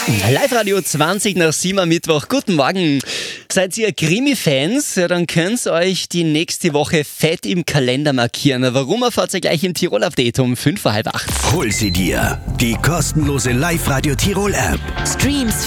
Live-Radio 20 nach 7 am Mittwoch. Guten Morgen. Seid ihr Krimi-Fans? Ja, dann könnt ihr euch die nächste Woche fett im Kalender markieren. Warum, erfahrt ihr gleich im Tirol-Update um 7:55. Hol sie dir. Die kostenlose Live-Radio Tirol-App. Streams